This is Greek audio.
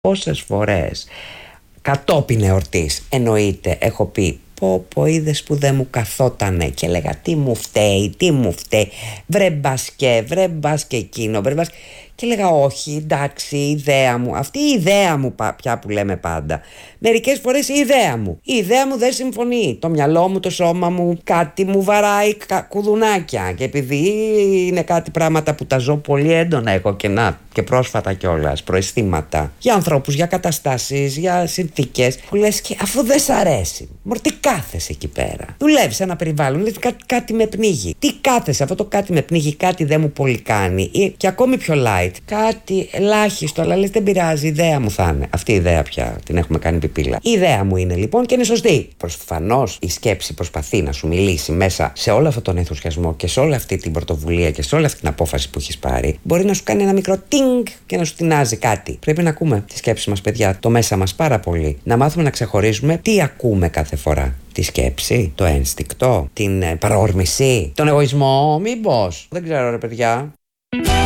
Πόσες φορές κατόπιν εορτής, εννοείται, έχω πει πω είδες που δεν μου καθότανε, και έλεγα τι μου φταίει, βρε μπας και εκείνο, βρε μπας. Και έλεγα όχι, εντάξει, η ιδέα μου, αυτή η ιδέα μου πια που λέμε πάντα. Μερικές φορές η ιδέα μου δεν συμφωνεί. Το μυαλό μου, το σώμα μου, κάτι μου βαράει κουδουνάκια. Και επειδή είναι κάτι πράγματα που τα ζω πολύ έντονα εγώ και πρόσφατα κιόλας, προαισθήματα για ανθρώπους, για καταστάσεις, για συνθήκες, που λες και αφού δεν σ' αρέσει, τι κάθεσαι εκεί πέρα. Δουλεύεις σε ένα περιβάλλον, κάτι με πνίγει. Τι κάθεσαι, αυτό το κάτι με πνίγει, κάτι δεν μου πολύ κάνει. Και ακόμη πιο light. Κάτι ελάχιστο, αλλά λες δεν πειράζει, η ιδέα μου θα είναι. Αυτή η ιδέα πια την έχουμε κάνει πιπίλα. Η ιδέα μου είναι λοιπόν και είναι σωστή. Προφανώς η σκέψη προσπαθεί να σου μιλήσει μέσα σε όλο αυτόν τον ενθουσιασμό και σε όλη αυτή την πρωτοβουλία και σε όλη αυτή την απόφαση που έχεις πάρει. Μπορεί να σου κάνει ένα μικρό τίνγκ και να σου τεινάζει κάτι. Πρέπει να ακούμε τη σκέψη μας, παιδιά, το μέσα μας πάρα πολύ. Να μάθουμε να ξεχωρίζουμε τι ακούμε κάθε φορά. Τη σκέψη, το ένστικτο, την παρόρμηση, τον εγωισμό, μήπως. Δεν ξέρω, ρε παιδιά.